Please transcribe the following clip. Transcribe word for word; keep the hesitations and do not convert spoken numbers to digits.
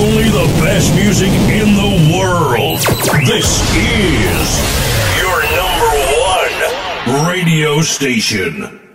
only the best music in the world. This is your number one radio station.